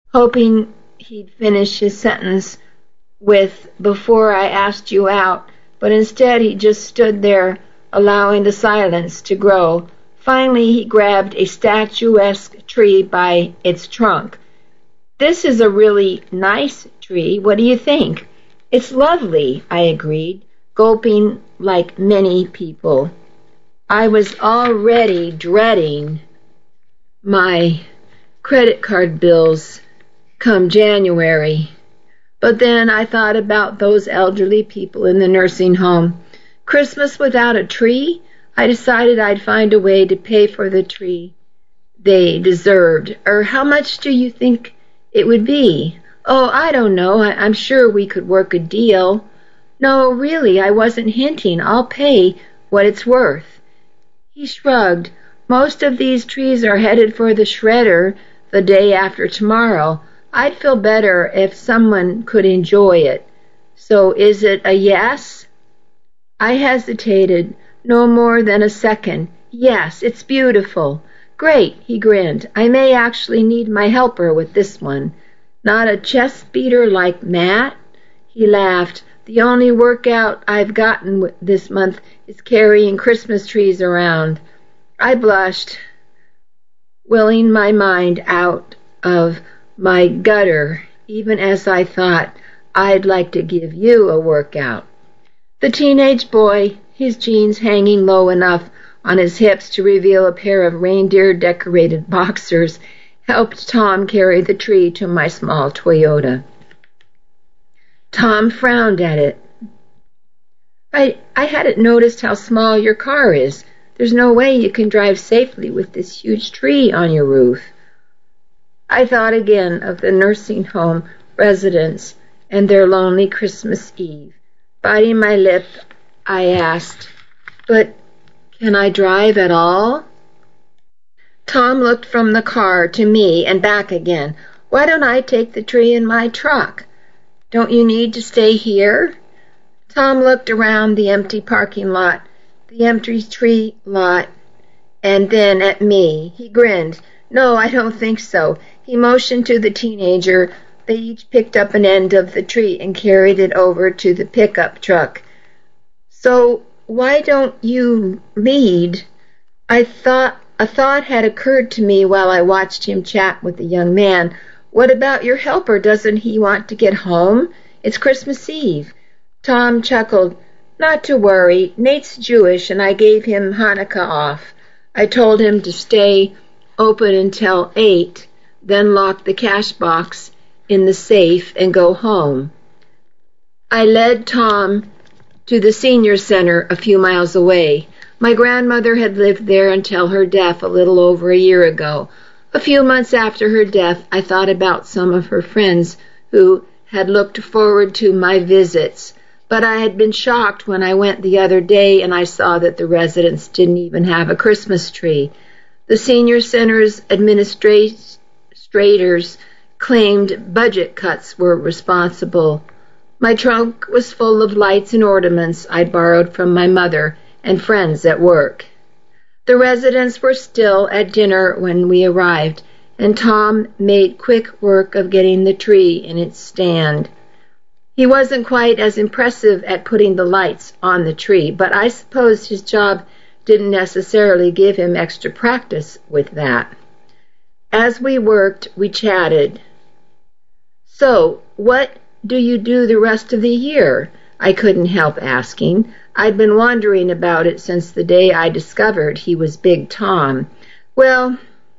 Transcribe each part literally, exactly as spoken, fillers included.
hoping he'd finish his sentence with, "before I asked you out," but instead he just stood there, allowing the silence to grow. Finally, he grabbed a statuesque tree by its trunk. "This is a really nice tree. What do you think?" "It's lovely," I agreed, gulping like many people. I was already dreading my credit card bills come January. But then I thought about those elderly people in the nursing home. Christmas without a tree? I decided I'd find a way to pay for the tree they deserved. Or how much do you think it would be? "Oh, I don't know. I- I'm sure we could work a deal." "No, really, I wasn't hinting. I'll pay what it's worth." He shrugged. "Most of these trees are headed for the shredder the day after tomorrow. I'd feel better if someone could enjoy it. So is it a yes?" I hesitated no more than a second. "Yes, it's beautiful." "Great," he grinned. "I may actually need my helper with this one." "Not a chest beater like Matt?" He laughed. "The only workout I've gotten this month is carrying Christmas trees around." I blushed, willing my mind out of my gutter, even as I thought, "I'd like to give you a workout." The teenage boy, his jeans hanging low enough on his hips to reveal a pair of reindeer-decorated boxers, helped Tom carry the tree to my small Toyota. Tom frowned at it. I, I hadn't noticed how small your car is. There's no way you can drive safely with this huge tree on your roof." I thought again of the nursing home residents and their lonely Christmas Eve. Biting my lip, I asked, "But can I drive at all?" Tom looked from the car to me and back again. "Why don't I take the tree in my truck? Don't you need to stay here?" Tom looked around the empty parking lot, the empty tree lot, and then at me. He grinned. "No, I don't think so." He motioned to the teenager. They each picked up an end of the tree and carried it over to the pickup truck. "So why don't you lead?" I thought a thought had occurred to me while I watched him chat with the young man. "What about your helper? Doesn't he want to get home? It's Christmas Eve." Tom chuckled. "Not to worry. Nate's Jewish, and I gave him Hanukkah off. I told him to stay open until eight, then lock the cash box in the safe and go home." I led Tom to the senior center a few miles away. My grandmother had lived there until her death a little over a year ago. A few months after her death, I thought about some of her friends who had looked forward to my visits, but I had been shocked when I went the other day and I saw that the residents didn't even have a Christmas tree. The senior center's administrators claimed budget cuts were responsible. My trunk was full of lights and ornaments I'd borrowed from my mother and friends at work. The residents were still at dinner when we arrived, and Tom made quick work of getting the tree in its stand. He wasn't quite as impressive at putting the lights on the tree, but I suppose his job didn't necessarily give him extra practice with that. As we worked, we chatted. "So, what do you do the rest of the year?" I couldn't help asking. I'd been wondering about it since the day I discovered he was Big Tom. "Well,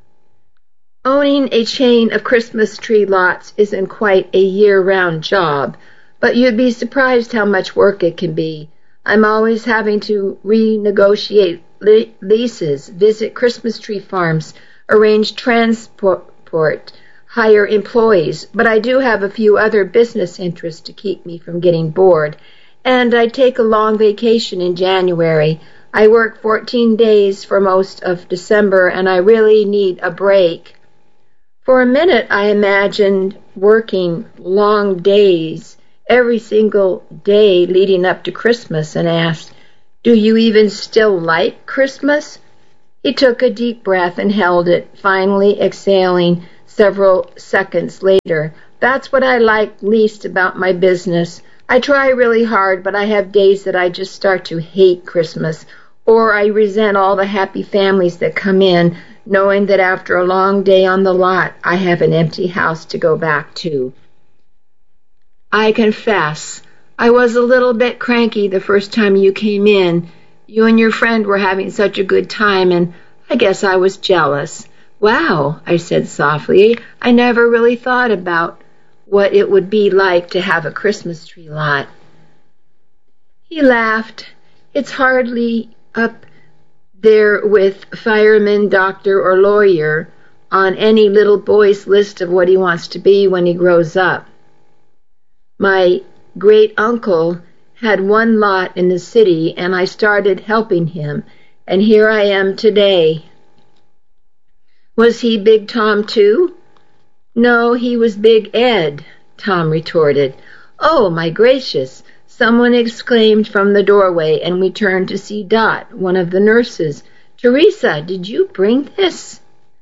owning a chain of Christmas tree lots isn't quite a year-round job, but you'd be surprised how much work it can be. I'm always having to renegotiate le- leases, visit Christmas tree farms, arrange transport, hire employees, but I do have a few other business interests to keep me from getting bored. And I take a long vacation in January. I work fourteen days for most of December, and I really need a break." For a minute, I imagined working long days every single day leading up to Christmas and asked, "Do you even still like Christmas?" He took a deep breath and held it, finally exhaling several seconds later. That's what I like least about my business. I try really hard, but I have days that I just start to hate Christmas, or I resent all the happy families that come in, knowing that after a long day on the lot, I have an empty house to go back to. I confess, I was a little bit cranky the first time you came in. You and your friend were having such a good time, and I guess I was jealous. Wow, I said softly, I never really thought about what it would be like to have a Christmas tree lot. He laughed. It's hardly up there with fireman, doctor, or lawyer on any little boy's list of what he wants to be when he grows up. My great-uncle had one lot in the city, and I started helping him, and here I am today. Was he Big Tom, too? No, he was Big Ed, Tom retorted. Oh, my gracious! Someone exclaimed from the doorway, and we turned to see Dot, one of the nurses. Teresa, did you bring this?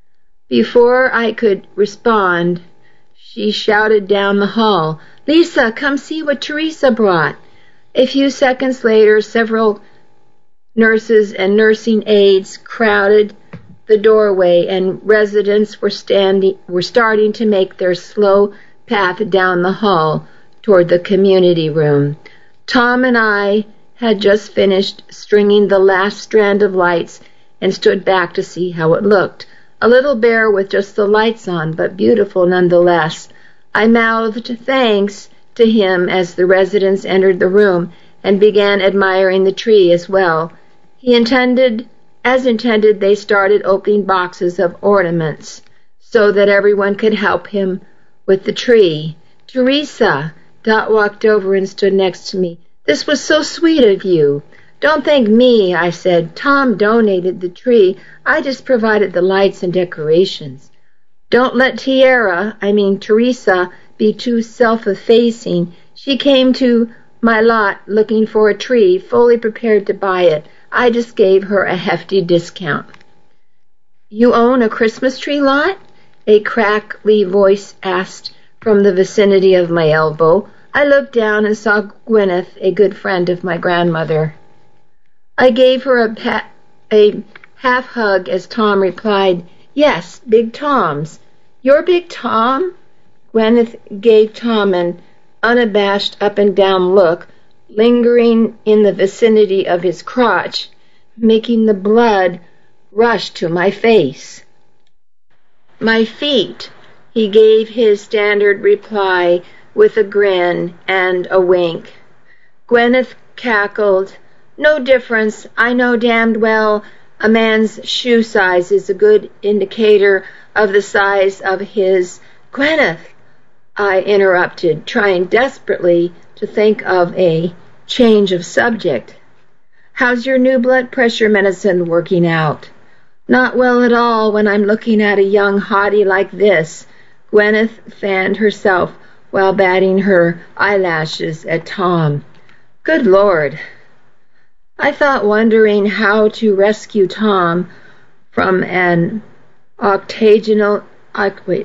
Before I could respond, she shouted down the hall, Lisa, come see what Teresa brought. A few seconds later, several nurses and nursing aides crowded the doorway, and residents were standing were starting to make their slow path down the hall toward the community room. Tom and I had just finished stringing the last strand of lights and stood back to see how it looked. A little bare with just the lights on, but beautiful nonetheless. I mouthed thanks to him as the residents entered the room and began admiring the tree as well. He intended As intended, they started opening boxes of ornaments so that everyone could help him with the tree. Teresa, Dot walked over and stood next to me. This was so sweet of you. Don't thank me, I said. Tom donated the tree. I just provided the lights and decorations. Don't let Tiara, I mean Teresa, be too self-effacing. She came to my lot looking for a tree, fully prepared to buy it. I just gave her a hefty discount. You own a Christmas tree lot? A crackly voice asked from the vicinity of my elbow. I looked down and saw Gwyneth, a good friend of my grandmother. I gave her a, pat, a half hug as Tom replied, Yes, Big Tom's. You're Big Tom? Gwyneth gave Tom an unabashed up-and-down look, lingering in the vicinity of his crotch, making the blood rush to my face. My feet, he gave his standard reply with a grin and a wink. Gwyneth cackled. No difference. I know damned well a man's shoe size is a good indicator of the size of his... Gwyneth, I interrupted, trying desperately to think of a change of subject. How's your new blood pressure medicine working out? Not well at all when I'm looking at a young hottie like this. Gwyneth fanned herself while batting her eyelashes at Tom. Good Lord. I thought, wondering how to rescue Tom from an octogenal, wait,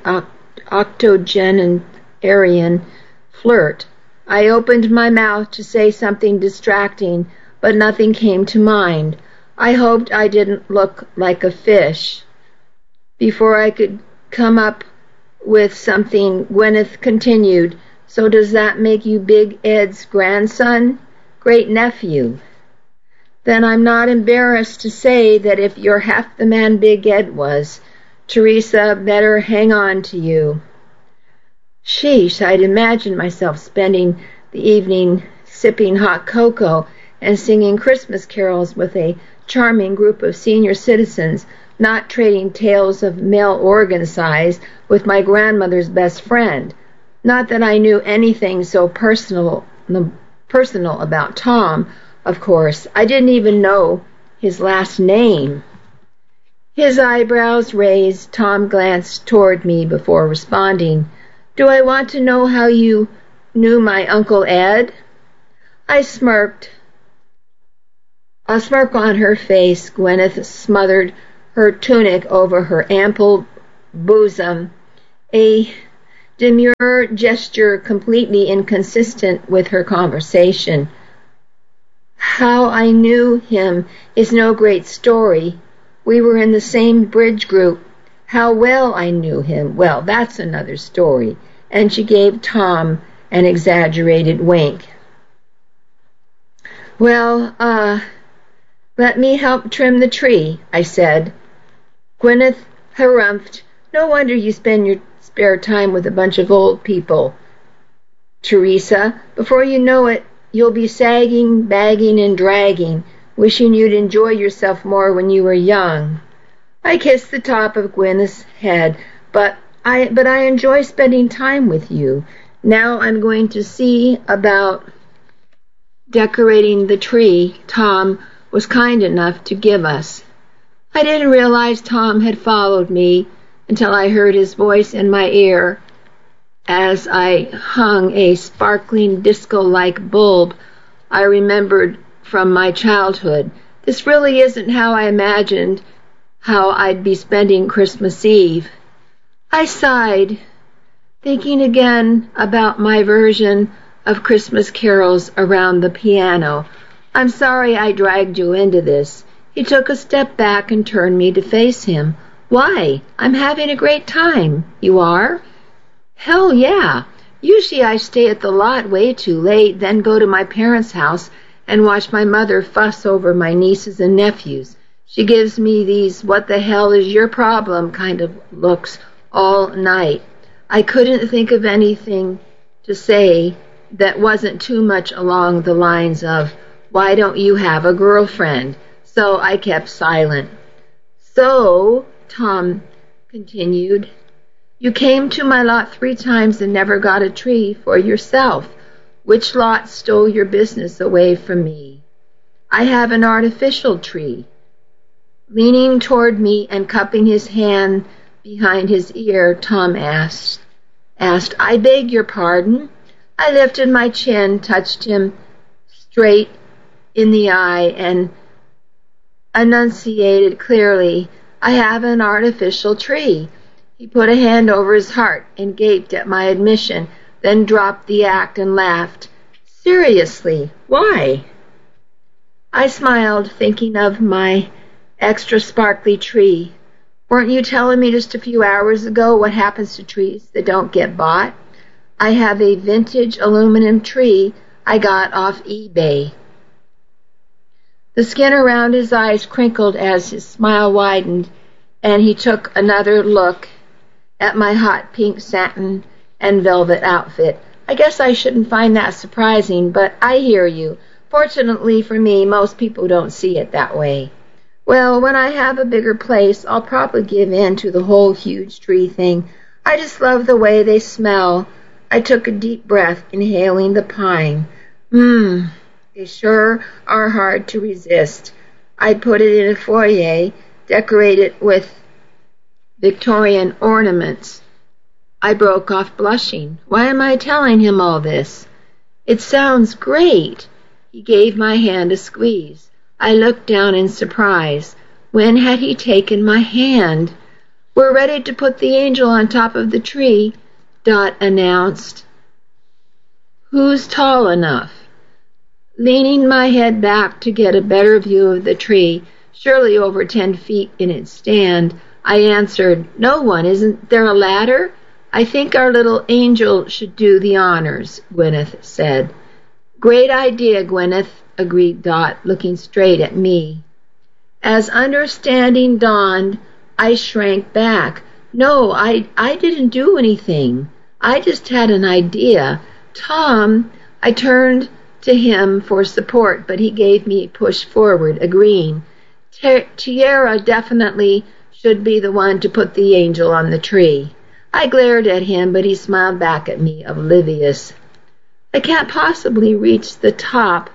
octogenarian flirt. I opened my mouth to say something distracting, but nothing came to mind. I hoped I didn't look like a fish. Before I could come up with something, Gwyneth continued, So does that make you Big Ed's grandson? Great nephew? Then I'm not embarrassed to say that if you're half the man Big Ed was, Teresa better hang on to you. Sheesh, I'd imagined myself spending the evening sipping hot cocoa and singing Christmas carols with a charming group of senior citizens, not trading tales of male organ size with my grandmother's best friend. Not that I knew anything so personal, personal about Tom, of course. I didn't even know his last name. His eyebrows raised, Tom glanced toward me before responding. Do I want to know how you knew my Uncle Ed? I smirked. A smirk on her face, Gwyneth smothered her tunic over her ample bosom. a demure gesture completely inconsistent with her conversation. How I knew him is no great story. We were in the same bridge group. How well I knew him, well, that's another story. And she gave Tom an exaggerated wink. Well, uh, let me help trim the tree, I said. Gwyneth harumphed. No wonder you spend your spare time with a bunch of old people, Teresa. Before you know it, you'll be sagging, bagging, and dragging, wishing you'd enjoy yourself more when you were young. I kissed the top of Gwyneth's head, but I but I enjoy spending time with you. Now I'm going to see about decorating the tree Tom was kind enough to give us. I didn't realize Tom had followed me until I heard his voice in my ear as I hung a sparkling disco-like bulb I remembered from my childhood. This really isn't how I imagined how I'd be spending Christmas Eve. I sighed, thinking again about my version of Christmas carols around the piano. I'm sorry I dragged you into this. He took a step back and turned me to face him. Why? I'm having a great time. You are? Hell yeah. Usually I stay at the lot way too late, then go to my parents' house and watch my mother fuss over my nieces and nephews. She gives me these what the hell is your problem kind of looks all night. I couldn't think of anything to say that wasn't too much along the lines of, why don't you have a girlfriend? So I kept silent. So, Tom continued, you came to my lot three times and never got a tree for yourself. Which lot stole your business away from me? I have an artificial tree. Leaning toward me and cupping his hand behind his ear, Tom asked, asked, I beg your pardon? I lifted my chin, touched him straight in the eye, and enunciated clearly, I have an artificial tree. He put a hand over his heart and gaped at my admission, then dropped the act and laughed. Seriously, why? I smiled, thinking of my extra sparkly tree. Weren't you telling me just a few hours ago what happens to trees that don't get bought? I have a vintage aluminum tree I got off eBay. The skin around his eyes crinkled as his smile widened, and he took another look at my hot pink satin and velvet outfit. I guess I shouldn't find that surprising, but I hear you. Fortunately for me, most people don't see it that way. Well, when I have a bigger place, I'll probably give in to the whole huge tree thing. I just love the way they smell. I took a deep breath, inhaling the pine. Mmm, they sure are hard to resist. I'd put it in a foyer, decorate it with Victorian ornaments. I broke off blushing. Why am I telling him all this? It sounds great. He gave my hand a squeeze. I looked down in surprise. When had he taken my hand? We're ready to put the angel on top of the tree, Dot announced. Who's tall enough? Leaning my head back to get a better view of the tree, surely over ten feet in its stand, I answered, no one. Isn't there a ladder? I think our little angel should do the honors, Gwyneth said. Great idea, Gwyneth, agreed Dot, looking straight at me. As understanding dawned, I shrank back. No, I, I didn't do anything. I just had an idea. Tom, I turned to him for support, but he gave me a push forward, agreeing. Tiara definitely should be the one to put the angel on the tree. I glared at him, but he smiled back at me, oblivious. I can't possibly reach the top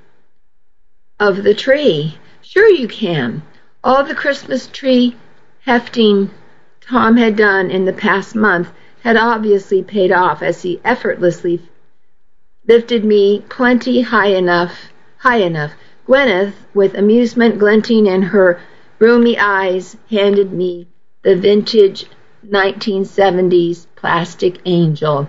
of the tree. Sure you can. All the Christmas tree hefting Tom had done in the past month had obviously paid off, as he effortlessly lifted me plenty high enough, high enough. Gwyneth, with amusement glinting in her rheumy eyes, handed me the vintage nineteen seventies plastic angel.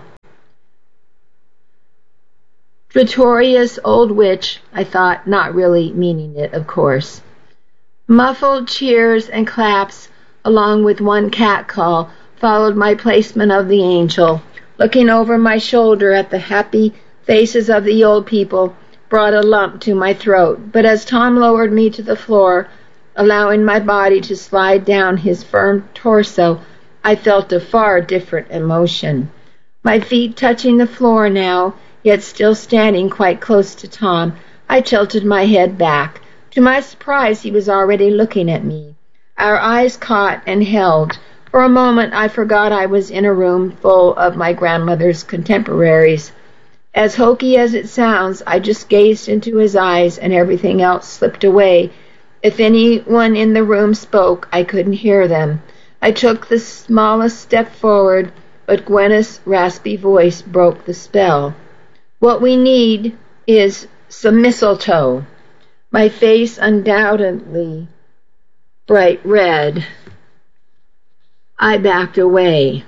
Notorious old witch, I thought, not really meaning it, of course. Muffled cheers and claps, along with one cat call, followed my placement of the angel. Looking over my shoulder at the happy faces of the old people brought a lump to my throat, but as Tom lowered me to the floor, allowing my body to slide down his firm torso, I felt a far different emotion. My feet touching the floor now, yet still standing quite close to Tom, I tilted my head back. To my surprise, he was already looking at me. Our eyes caught and held. For a moment, I forgot I was in a room full of my grandmother's contemporaries. As hokey as it sounds, I just gazed into his eyes and everything else slipped away. If anyone in the room spoke, I couldn't hear them. I took the smallest step forward, but Gwyneth's raspy voice broke the spell. What we need is some mistletoe. My face undoubtedly bright red. I backed away.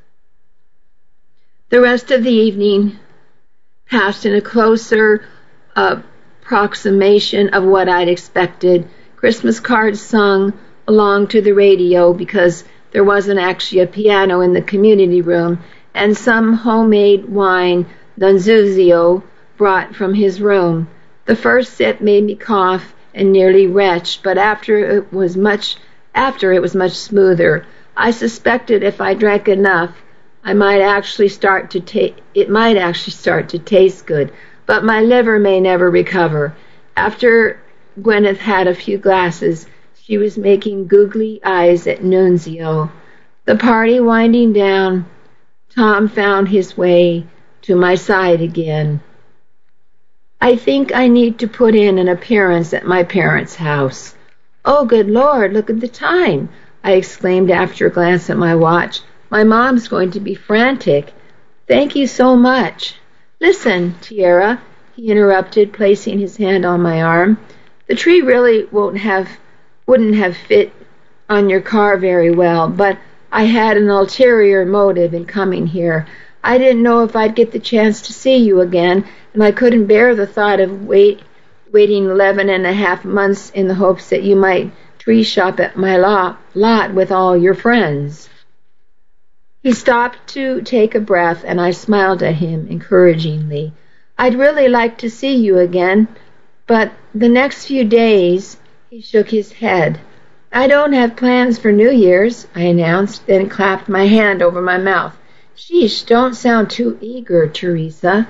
The rest of the evening passed in a closer uh, approximation of what I'd expected. Christmas cards sung along to the radio because there wasn't actually a piano in the community room, and some homemade wine Donzuzio brought from his room. The first sip made me cough and nearly retch, but after it was much after it was much smoother. I suspected if I drank enough, I might actually start to ta- it might actually start to taste good, but my liver may never recover. After Gwyneth had a few glasses, she was making googly eyes at Nunzio. The party winding down, Tom found his way to my side again. I think I need to put in an appearance at my parents' house. Oh, good Lord, look at the time, I exclaimed after a glance at my watch. My mom's going to be frantic. Thank you so much. Listen, Tierra, he interrupted, placing his hand on my arm. The tree really won't have, wouldn't have fit on your car very well, but I had an ulterior motive in coming here. I didn't know if I'd get the chance to see you again, and I couldn't bear the thought of wait, waiting eleven and a half months in the hopes that you might tree shop at my lot, lot with all your friends. He stopped to take a breath, and I smiled at him encouragingly. I'd really like to see you again, but the next few days, he shook his head. I don't have plans for New Year's, I announced, then clapped my hand over my mouth. Sheesh, don't sound too eager, Teresa.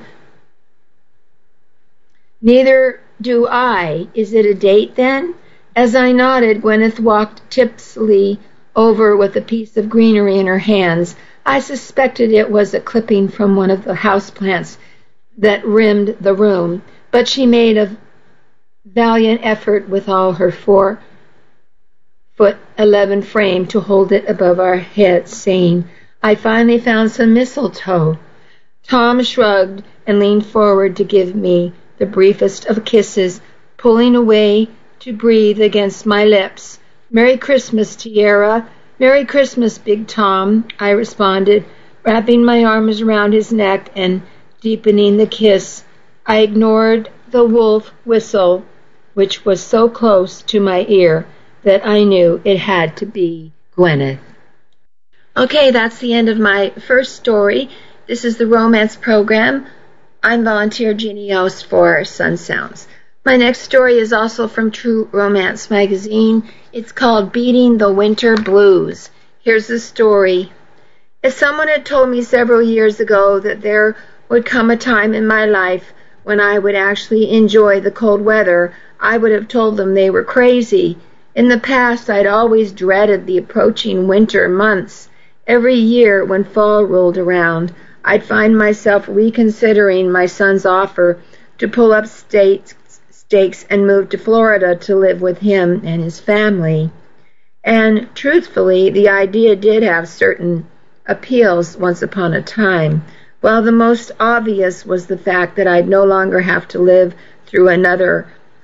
Neither do I. Is it a date, then? As I nodded, Gwyneth walked tipsily over with a piece of greenery in her hands. I suspected it was a clipping from one of the houseplants that rimmed the room, but she made a valiant effort with all her four foot eleven frame to hold it above our heads, saying, I finally found some mistletoe. Tom shrugged and leaned forward to give me the briefest of kisses, pulling away to breathe against my lips. Merry Christmas, Tierra. Merry Christmas, Big Tom, I responded, wrapping my arms around his neck and deepening the kiss. I ignored the wolf whistle, which was so close to my ear that I knew it had to be Gwyneth. Okay, that's the end of my first story. This is the romance program. I'm volunteer Jeannie Ost for Sun Sounds. My next story is also from True Romance magazine. It's called Beating the Winter Blues. Here's the story. If someone had told me several years ago that there would come a time in my life when I would actually enjoy the cold weather, I would have told them they were crazy. In the past, I'd always dreaded the approaching winter months. Every year when fall rolled around, I'd find myself reconsidering my son's offer to pull up stakes, stakes and move to Florida to live with him and his family. And truthfully, the idea did have certain appeals once upon a time. Well, the most obvious was the fact that I'd no longer have to live through another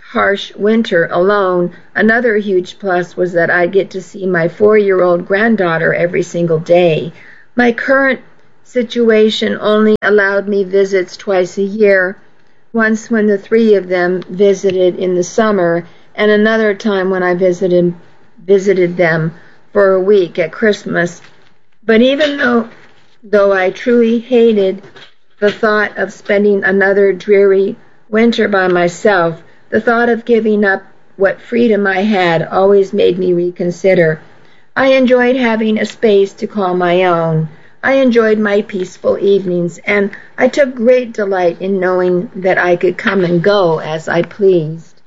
harsh winter alone. Another huge plus was that I get to see my four-year-old granddaughter every single day. My current situation only allowed me visits twice a year, once when the three of them visited in the summer, and another time when I visited visited them for a week at Christmas. But even though though I truly hated the thought of spending another dreary winter by myself, the thought of giving up what freedom I had always made me reconsider. I enjoyed having a space to call my own. I enjoyed my peaceful evenings, and I took great delight in knowing that I could come and go as I pleased.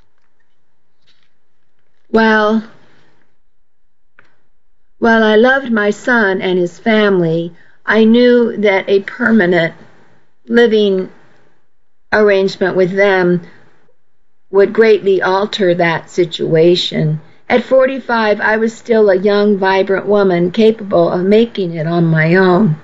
Well, while I loved my son and his family, I knew that a permanent living arrangement with them would greatly alter that situation. At forty-five, I was still a young, vibrant woman capable of making it on my own.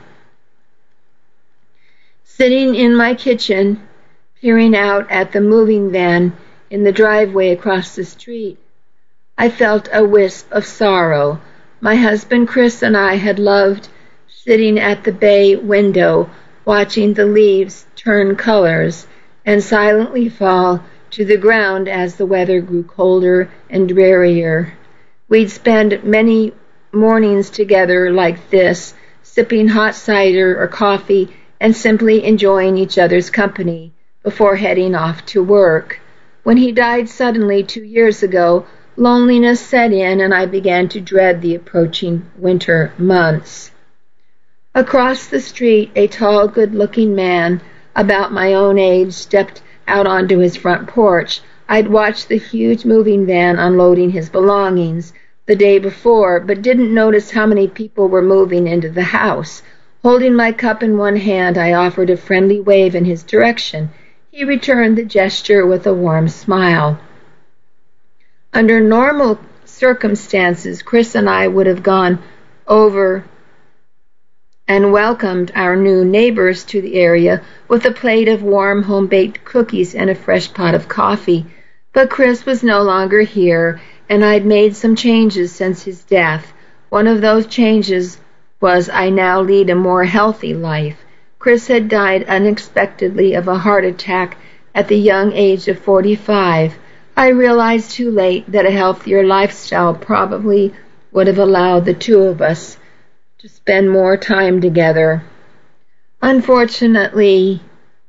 Sitting in my kitchen, peering out at the moving van in the driveway across the street, I felt a wisp of sorrow. My husband Chris and I had loved sitting at the bay window, watching the leaves turn colors and silently fall to the ground as the weather grew colder and drearier. We'd spend many mornings together like this, sipping hot cider or coffee and simply enjoying each other's company before heading off to work. When he died suddenly two years ago, loneliness set in and I began to dread the approaching winter months. Across the street, a tall, good-looking man about my own age stepped out onto his front porch. I'd watched the huge moving van unloading his belongings the day before, but didn't notice how many people were moving into the house. Holding my cup in one hand, I offered a friendly wave in his direction. He returned the gesture with a warm smile. Under normal circumstances, Chris and I would have gone over and welcomed our new neighbors to the area with a plate of warm home-baked cookies and a fresh pot of coffee. But Chris was no longer here, and I'd made some changes since his death. One of those changes was I now lead a more healthy life. Chris had died unexpectedly of a heart attack at the young age of forty-five. I realized too late that a healthier lifestyle probably would have allowed the two of us to spend more time together. Unfortunately,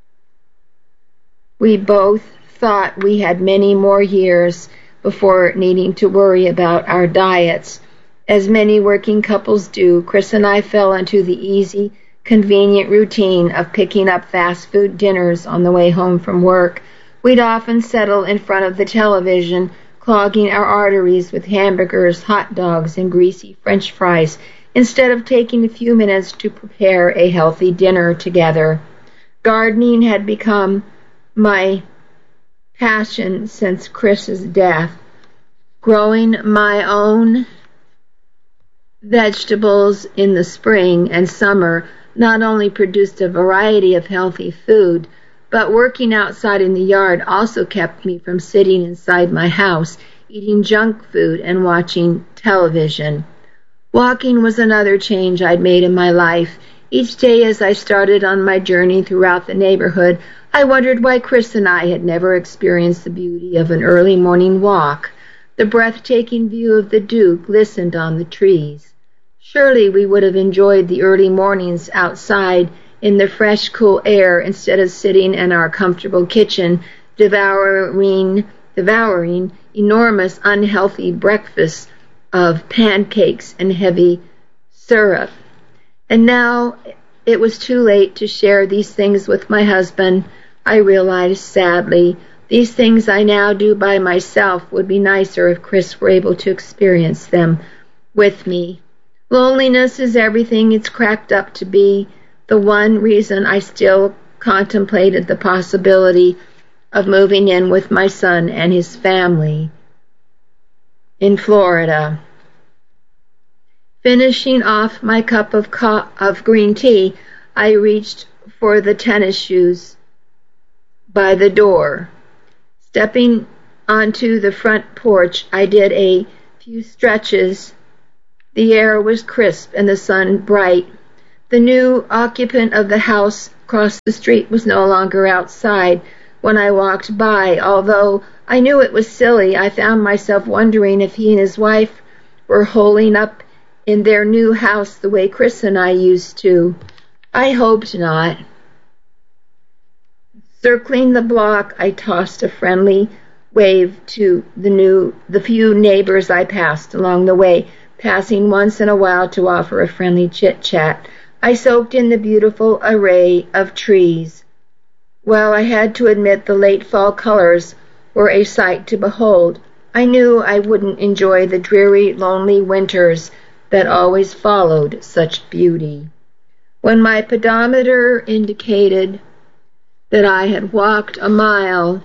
we both thought we had many more years before needing to worry about our diets. As many working couples do, Chris and I fell into the easy, convenient routine of picking up fast food dinners on the way home from work. We'd often settle in front of the television, clogging our arteries with hamburgers, hot dogs, and greasy French fries, instead of taking a few minutes to prepare a healthy dinner together. Gardening had become my passion since Chris's death. Growing my own vegetables in the spring and summer not only produced a variety of healthy food, but working outside in the yard also kept me from sitting inside my house, eating junk food and watching television. Walking was another change I'd made in my life. Each day as I started on my journey throughout the neighborhood, I wondered why Chris and I had never experienced the beauty of an early morning walk. The breathtaking view of the dew glistened on the trees. Surely we would have enjoyed the early mornings outside in the fresh, cool air instead of sitting in our comfortable kitchen devouring, devouring enormous, unhealthy breakfasts of pancakes and heavy syrup. And now it was too late to share these things with my husband. I realized sadly, these things I now do by myself would be nicer if Chris were able to experience them with me. Loneliness is everything it's cracked up to be. The one reason I still contemplated the possibility of moving in with my son and his family in Florida. Finishing off my cup of, co- of green tea, I reached for the tennis shoes by the door. Stepping onto the front porch. I did a few stretches. The air was crisp and the sun bright. The new occupant of the house across the street was no longer outside when I walked by. Although I knew it was silly, I found myself wondering if he and his wife were holing up in their new house the way Chris and I used to. I hoped not. Circling the block, I tossed a friendly wave to the new, the few neighbors I passed along the way, passing once in a while to offer a friendly chit-chat. I soaked in the beautiful array of trees. Well, I had to admit the late fall colors were a sight to behold. I knew I wouldn't enjoy the dreary, lonely winters that always followed such beauty. When my pedometer indicated that I had walked a mile,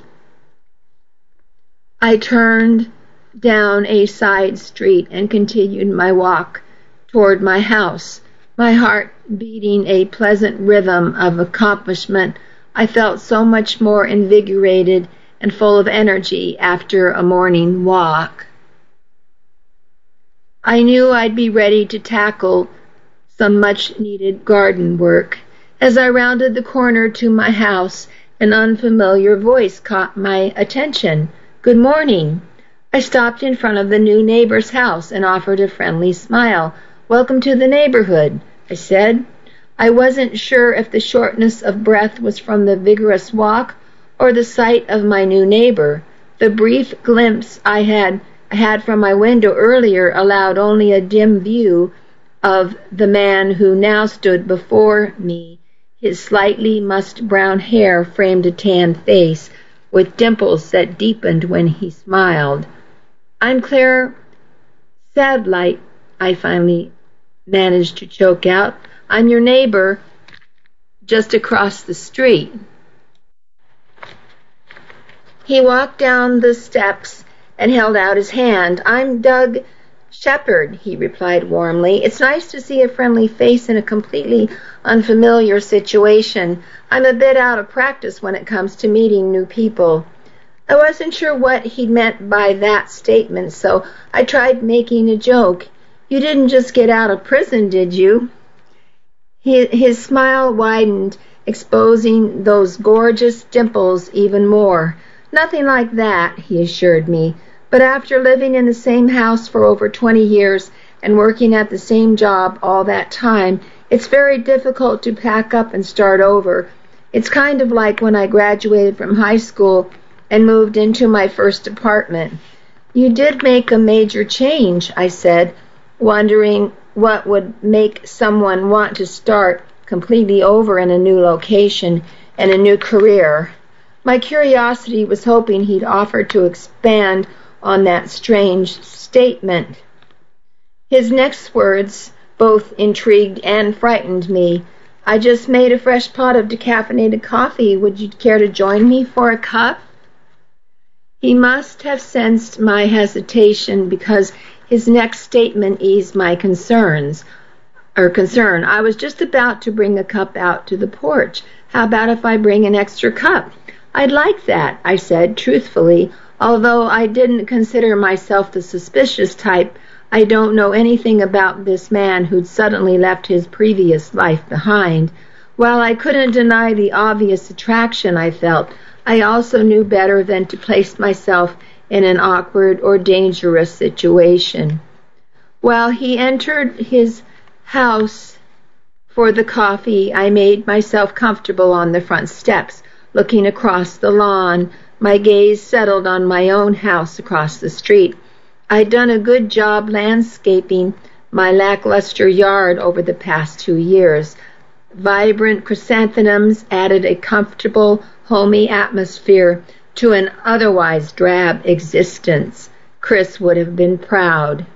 I turned down a side street and continued my walk toward my house, my heart beating a pleasant rhythm of accomplishment. I felt so much more invigorated and full of energy after a morning walk. I knew I'd be ready to tackle some much-needed garden work. As I rounded the corner to my house, an unfamiliar voice caught my attention. "Good morning." I stopped in front of the new neighbor's house and offered a friendly smile. "Welcome to the neighborhood," I said. I wasn't sure if the shortness of breath was from the vigorous walk or the sight of my new neighbor. The brief glimpse I had had from my window earlier allowed only a dim view of the man who now stood before me. His slightly musk-brown hair framed a tanned face with dimples that deepened when he smiled. "I'm Claire Sadlight," I finally managed to choke out. "I'm your neighbor just across the street." He walked down the steps and held out his hand. "I'm Doug Shepard," he replied warmly. "It's nice to see a friendly face in a completely unfamiliar situation. I'm a bit out of practice when it comes to meeting new people." I wasn't sure what he meant by that statement, so I tried making a joke. "You didn't just get out of prison, did you?" His, his smile widened, exposing those gorgeous dimples even more. "Nothing like that," he assured me. "But after living in the same house for over twenty years and working at the same job all that time, it's very difficult to pack up and start over. It's kind of like when I graduated from high school and moved into my first apartment." "You did make a major change," I said, wondering what would make someone want to start completely over in a new location and a new career. My curiosity was hoping he'd offer to expand on that strange statement. His next words both intrigued and frightened me. "I just made a fresh pot of decaffeinated coffee. Would you care to join me for a cup?" He must have sensed my hesitation because his next statement eased my concerns, or concern. "I was just about to bring a cup out to the porch. How about if I bring an extra cup?" "I'd like that," I said truthfully. Although I didn't consider myself the suspicious type, I don't know anything about this man who'd suddenly left his previous life behind. While I couldn't deny the obvious attraction I felt, I also knew better than to place myself in an awkward or dangerous situation. While he entered his house for the coffee, I made myself comfortable on the front steps, looking across the lawn. My gaze settled on my own house across the street. I'd done a good job landscaping my lackluster yard over the past two years. Vibrant chrysanthemums added a comfortable, homey atmosphere to an otherwise drab existence. Chris would have been proud.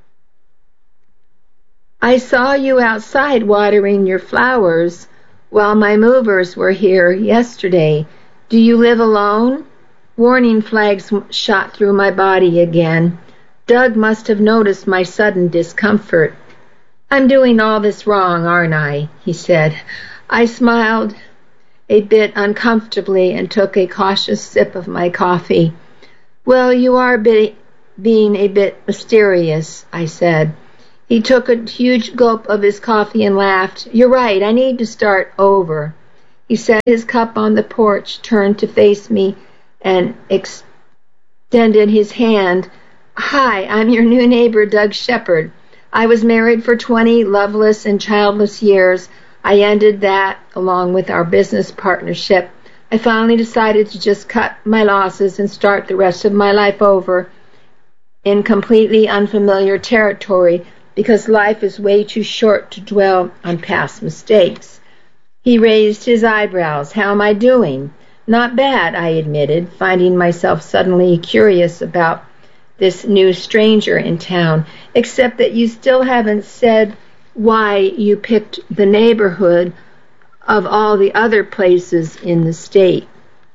"I saw you outside watering your flowers while my movers were here yesterday. Do you live alone?" Warning flags shot through my body again. Doug must have noticed my sudden discomfort. "I'm doing all this wrong, aren't I?" he said. I smiled a bit uncomfortably and took a cautious sip of my coffee. Well, you are be- being a bit mysterious, I said. He took a huge gulp of his coffee and laughed. You're right, I need to start over. He set his cup on the porch, turned to face me, and extended his hand. Hi, I'm your new neighbor, Doug Shepard. I was married for twenty loveless and childless years. I ended that along with our business partnership. I finally decided to just cut my losses and start the rest of my life over in completely unfamiliar territory because life is way too short to dwell on past mistakes. He raised his eyebrows. How am I doing? Not bad, I admitted, finding myself suddenly curious about this new stranger in town, except that you still haven't said why you picked the neighborhood of all the other places in the state.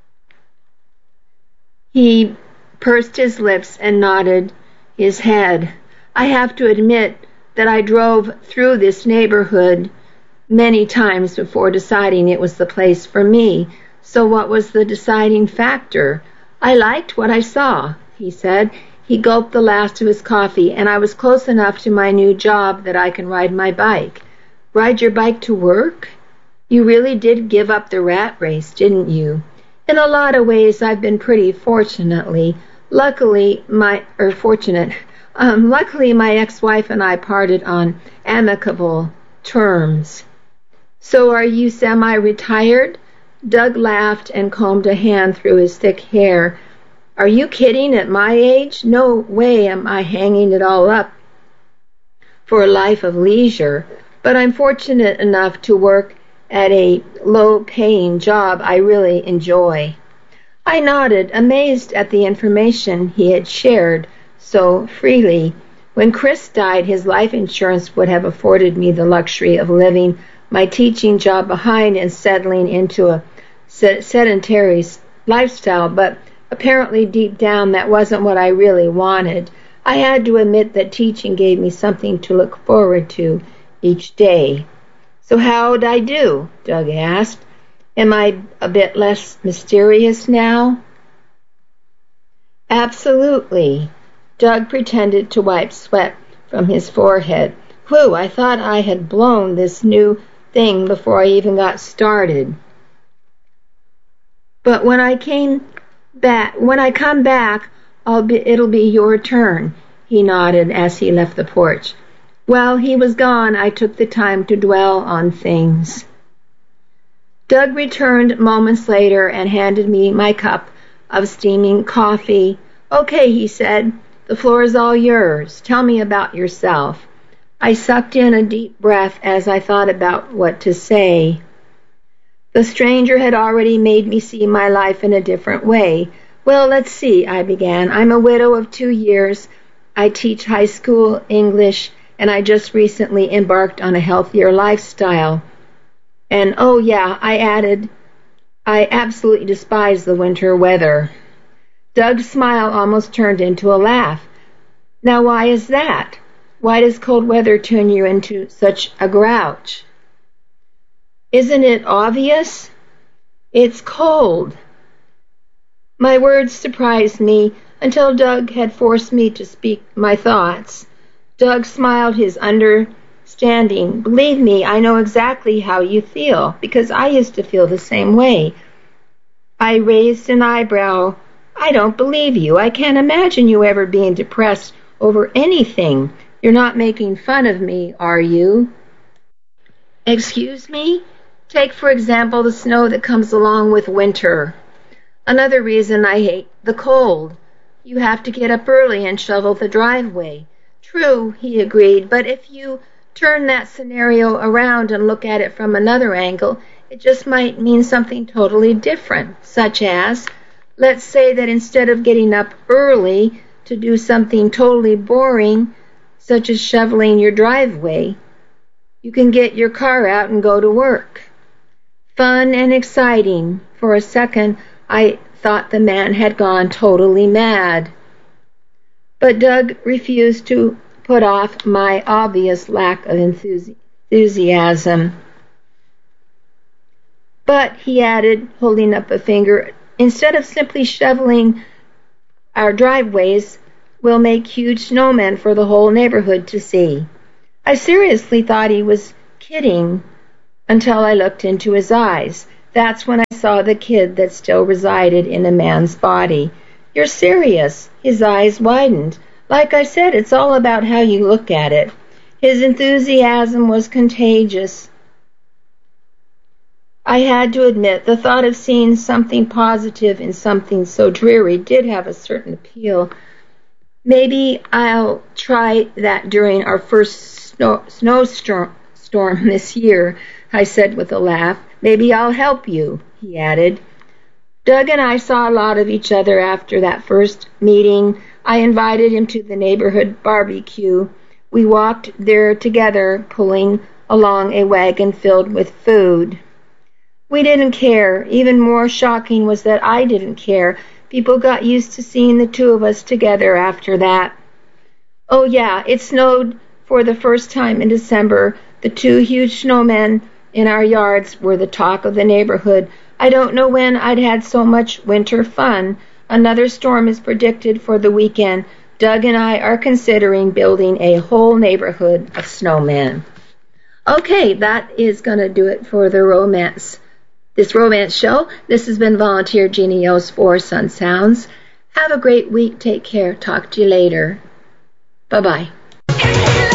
He pursed his lips and nodded his head. I have to admit that I drove through this neighborhood many times before deciding it was the place for me. So what was the deciding factor? I liked what I saw, he said. He gulped the last of his coffee, and I was close enough to my new job that I can ride my bike. Ride your bike to work? You really did give up the rat race, didn't you? In a lot of ways, I've been pretty fortunately, luckily, my, or fortunate, um, luckily my ex-wife and I parted on amicable terms. So are you semi-retired? Doug laughed and combed a hand through his thick hair. Are you kidding? At my age? No way am I hanging it all up for a life of leisure, but I'm fortunate enough to work at a low-paying job I really enjoy. I nodded, amazed at the information he had shared so freely. When Chris died, his life insurance would have afforded me the luxury of living my teaching job behind and settling into a sedentary lifestyle, but apparently deep down that wasn't what I really wanted. I had to admit that teaching gave me something to look forward to each day. So how'd I do? Doug asked. Am I a bit less mysterious now? Absolutely. Doug pretended to wipe sweat from his forehead. Whew, I thought I had blown this new thing before I even got started. But when I came back, when I come back, I'll be, it'll be your turn, he nodded as he left the porch. While he was gone, I took the time to dwell on things. Doug returned moments later and handed me my cup of steaming coffee. Okay, he said, the floor is all yours. Tell me about yourself. I sucked in a deep breath as I thought about what to say. The stranger had already made me see my life in a different way. Well, let's see, I began. I'm a widow of two years. I teach high school English, and I just recently embarked on a healthier lifestyle. And, oh yeah, I added, I absolutely despise the winter weather. Doug's smile almost turned into a laugh. Now, why is that? Why does cold weather turn you into such a grouch? Isn't it obvious? It's cold. My words surprised me until Doug had forced me to speak my thoughts. Doug smiled his understanding. Believe me, I know exactly how you feel, because I used to feel the same way. I raised an eyebrow. I don't believe you. I can't imagine you ever being depressed over anything. You're not making fun of me, are you? Excuse me? Take, for example, the snow that comes along with winter. Another reason I hate the cold. You have to get up early and shovel the driveway. True, he agreed, but if you turn that scenario around and look at it from another angle, it just might mean something totally different, such as, let's say that instead of getting up early to do something totally boring, such as shoveling your driveway, you can get your car out and go to work. Fun and exciting. For a second, I thought the man had gone totally mad. But Doug refused to put off my obvious lack of enthusiasm. But, he added, holding up a finger, instead of simply shoveling, our driveways will make huge snowmen for the whole neighborhood to see. I seriously thought he was kidding until I looked into his eyes. That's when I saw the kid that still resided in a man's body. You're serious? His eyes widened. Like I said, it's all about how you look at it. His enthusiasm was contagious. I had to admit, the thought of seeing something positive in something so dreary did have a certain appeal. Maybe I'll try that during our first snow, snowstorm storm this year, I said with a laugh. Maybe I'll help you, he added. Doug and I saw a lot of each other after that first meeting. I invited him to the neighborhood barbecue. We walked there together, pulling along a wagon filled with food. We didn't care. Even more shocking was that I didn't care. People got used to seeing the two of us together after that. Oh yeah, it snowed for the first time in December. The two huge snowmen in our yards were the talk of the neighborhood. I don't know when I'd had so much winter fun. Another storm is predicted for the weekend. Doug and I are considering building a whole neighborhood of snowmen. Okay, that is going to do it for the romance. This romance show. This has been Volunteer Jeannie Yost for Sun Sounds. Have a great week. Take care. Talk to you later. Bye-bye.